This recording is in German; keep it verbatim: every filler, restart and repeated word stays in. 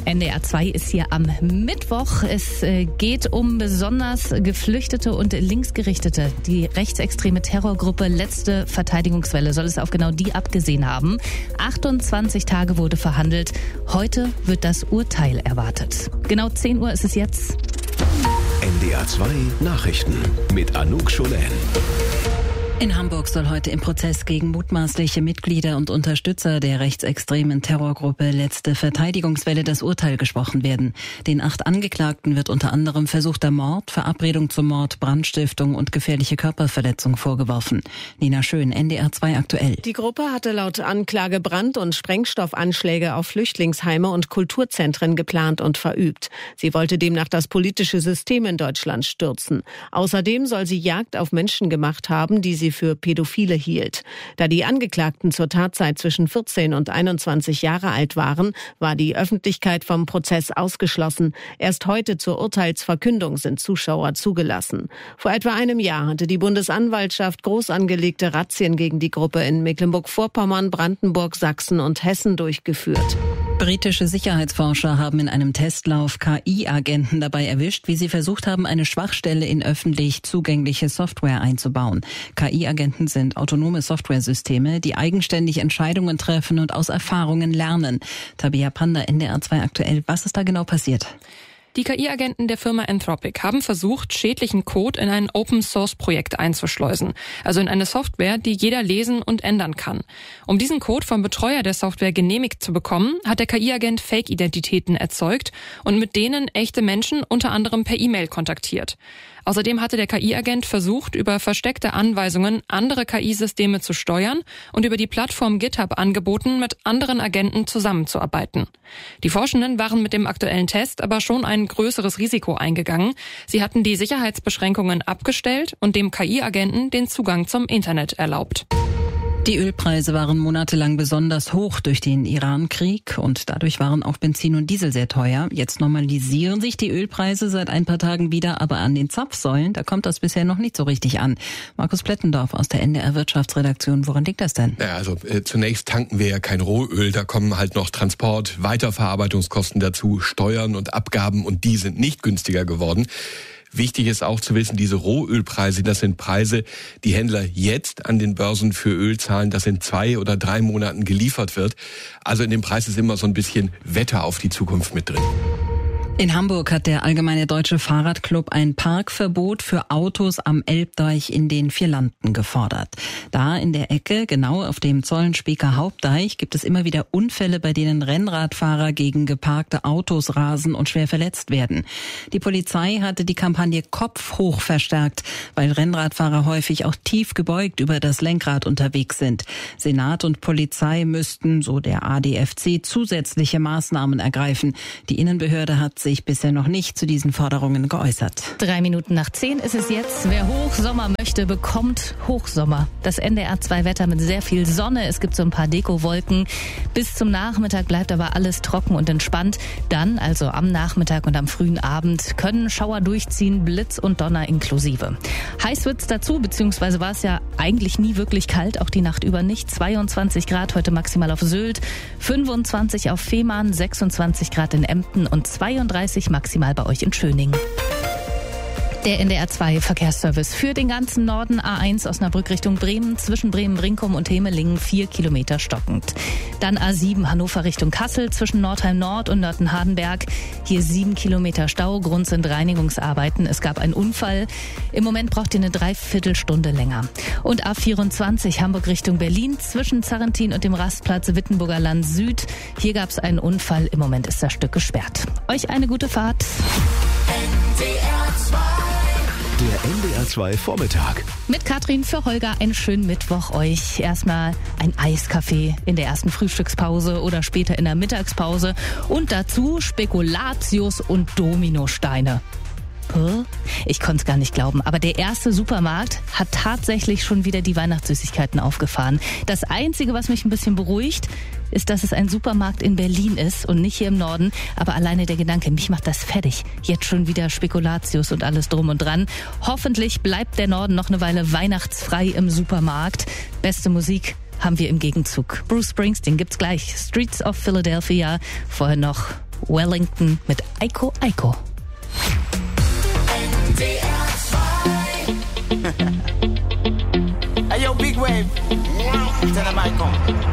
N D R zwei ist hier am Mittwoch. Es geht um besonders Geflüchtete und Linksgerichtete. Die rechtsextreme Terrorgruppe Letzte Verteidigungswelle soll es auf genau die abgesehen haben. achtundzwanzig Tage wurde verhandelt. Heute wird das Urteil erwartet. Genau zehn Uhr ist es jetzt. N D R zwei Nachrichten mit Anouk Scholen. In Hamburg soll heute im Prozess gegen mutmaßliche Mitglieder und Unterstützer der rechtsextremen Terrorgruppe Letzte Verteidigungswelle das Urteil gesprochen werden. Den acht Angeklagten wird unter anderem versuchter Mord, Verabredung zum Mord, Brandstiftung und gefährliche Körperverletzung vorgeworfen. Nina Schön, N D R zwei aktuell. Die Gruppe hatte laut Anklage Brand- und Sprengstoffanschläge auf Flüchtlingsheime und Kulturzentren geplant und verübt. Sie wollte demnach das politische System in Deutschland stürzen. Außerdem soll sie Jagd auf Menschen gemacht haben, die sie für Pädophile hielt. Da die Angeklagten zur Tatzeit zwischen vierzehn und einundzwanzig Jahre alt waren, war die Öffentlichkeit vom Prozess ausgeschlossen. Erst heute zur Urteilsverkündung sind Zuschauer zugelassen. Vor etwa einem Jahr hatte die Bundesanwaltschaft groß angelegte Razzien gegen die Gruppe in Mecklenburg-Vorpommern, Brandenburg, Sachsen und Hessen durchgeführt. Britische Sicherheitsforscher haben in einem Testlauf K I-Agenten dabei erwischt, wie sie versucht haben, eine Schwachstelle in öffentlich zugängliche Software einzubauen. K I-Agenten sind autonome Softwaresysteme, die eigenständig Entscheidungen treffen und aus Erfahrungen lernen. Tabea Panda, N D R zwei aktuell. Was ist da genau passiert? Die K I-Agenten der Firma Anthropic haben versucht, schädlichen Code in ein Open-Source-Projekt einzuschleusen, also in eine Software, die jeder lesen und ändern kann. Um diesen Code vom Betreuer der Software genehmigt zu bekommen, hat der K I-Agent Fake-Identitäten erzeugt und mit denen echte Menschen unter anderem per E-Mail kontaktiert. Außerdem hatte der K I-Agent versucht, über versteckte Anweisungen andere K I-Systeme zu steuern und über die Plattform GitHub angeboten, mit anderen Agenten zusammenzuarbeiten. Die Forschenden waren mit dem aktuellen Test aber schon ein größeres Risiko eingegangen. Sie hatten die Sicherheitsbeschränkungen abgestellt und dem K I-Agenten den Zugang zum Internet erlaubt. Die Ölpreise waren monatelang besonders hoch durch den Iran-Krieg und dadurch waren auch Benzin und Diesel sehr teuer. Jetzt normalisieren sich die Ölpreise seit ein paar Tagen wieder, aber an den Zapfsäulen, da kommt das bisher noch nicht so richtig an. Markus Plettendorf aus der N D R-Wirtschaftsredaktion, woran liegt das denn? Ja, also äh, zunächst tanken wir ja kein Rohöl, da kommen halt noch Transport, Weiterverarbeitungskosten dazu, Steuern und Abgaben und die sind nicht günstiger geworden. Wichtig ist auch zu wissen, diese Rohölpreise, das sind Preise, die Händler jetzt an den Börsen für Öl zahlen, das in zwei oder drei Monaten geliefert wird. Also in dem Preis ist immer so ein bisschen Wetter auf die Zukunft mit drin. In Hamburg hat der Allgemeine Deutsche Fahrradclub ein Parkverbot für Autos am Elbdeich in den Vierlanden gefordert. Da in der Ecke, genau auf dem Zollenspieker Hauptdeich, gibt es immer wieder Unfälle, bei denen Rennradfahrer gegen geparkte Autos rasen und schwer verletzt werden. Die Polizei hatte die Kampagne Kopf hoch verstärkt, weil Rennradfahrer häufig auch tief gebeugt über das Lenkrad unterwegs sind. Senat und Polizei müssten, so der A D F C, zusätzliche Maßnahmen ergreifen. Die Innenbehörde hat sich bisher noch nicht zu diesen Forderungen geäußert. Drei Minuten nach zehn ist es jetzt. Wer Hochsommer möchte, bekommt Hochsommer. Das N D R zwei Wetter mit sehr viel Sonne. Es gibt so ein paar Dekowolken. Bis zum Nachmittag bleibt aber alles trocken und entspannt. Dann, also am Nachmittag und am frühen Abend, können Schauer durchziehen, Blitz und Donner inklusive. Heiß wird's dazu, beziehungsweise war es ja eigentlich nie wirklich kalt, auch die Nacht über nicht. zweiundzwanzig Grad heute maximal auf Sylt, fünfundzwanzig auf Fehmarn, sechsundzwanzig Grad in Emden und zweiunddreißig maximal bei euch in Schöningen. Der N D R zwei Verkehrsservice für den ganzen Norden. A eins Osnabrück Richtung Bremen, zwischen Bremen-Brinkum und Hemelingen vier Kilometer stockend. Dann A sieben Hannover Richtung Kassel, zwischen Nordheim Nord und Nörten-Hardenberg. Hier sieben Kilometer Stau, Grund sind Reinigungsarbeiten. Es gab einen Unfall. Im Moment braucht ihr eine Dreiviertelstunde länger. Und A vierundzwanzig Hamburg Richtung Berlin, zwischen Zarrentin und dem Rastplatz Wittenburger Land Süd. Hier gab es einen Unfall. Im Moment ist das Stück gesperrt. Euch eine gute Fahrt. N D R zwei. Der N D R zwei Vormittag. Mit Katrin für Holger einen schönen Mittwoch euch. Erstmal ein Eiskaffee in der ersten Frühstückspause oder später in der Mittagspause. Und dazu Spekulatius und Dominosteine. Ich konnte es gar nicht glauben, aber der erste Supermarkt hat tatsächlich schon wieder die Weihnachtssüßigkeiten aufgefahren. Das Einzige, was mich ein bisschen beruhigt, ist, dass es ein Supermarkt in Berlin ist und nicht hier im Norden. Aber alleine der Gedanke, mich macht das fertig. Jetzt schon wieder Spekulatius und alles drum und dran. Hoffentlich bleibt der Norden noch eine Weile weihnachtsfrei im Supermarkt. Beste Musik haben wir im Gegenzug. Bruce Springsteen gibt's gleich. Streets of Philadelphia. Vorher noch Wellington mit Eiko Eiko. N D R zwei. Hey yo, Big Wave. Tell them I come.